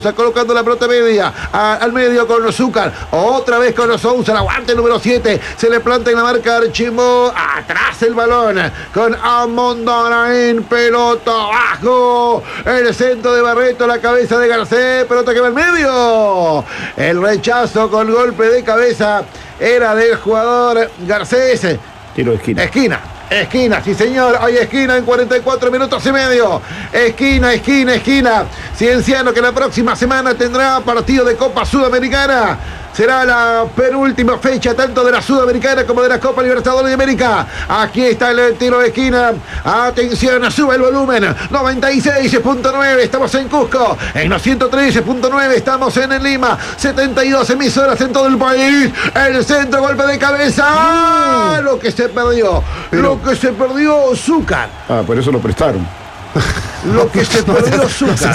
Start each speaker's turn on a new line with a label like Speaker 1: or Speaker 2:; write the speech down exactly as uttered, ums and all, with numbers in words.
Speaker 1: Está colocando la pelota media a, al medio con Zúcar, otra vez con Sousa, el aguante número siete, se le planta en la marca Archimó, atrás el balón con Amondarain, pelota abajo, el centro de Barreto, la cabeza de Garcés, pelota que va al medio, el rechazo con golpe de cabeza era del jugador Garcés.
Speaker 2: Tiro de esquina.
Speaker 1: Esquina. Esquina, sí señor, hay esquina en cuarenta y cuatro minutos y medio. Esquina, esquina, esquina. Cienciano que la próxima semana tendrá partido de Copa Sudamericana. Será la penúltima fecha tanto de la Sudamericana como de la Copa Libertadores de América. Aquí está el tiro de esquina. Atención, sube el volumen. noventa y seis punto nueve, estamos en Cusco. En los ciento trece punto nueve estamos en Lima. setenta y dos emisoras en todo el país. El centro, golpe de cabeza. ¡Ah! Lo que se perdió.
Speaker 2: Pero...
Speaker 1: Lo que se perdió Zúcar.
Speaker 2: Ah, por eso lo prestaron.
Speaker 1: Lo que se perdió Zúcar.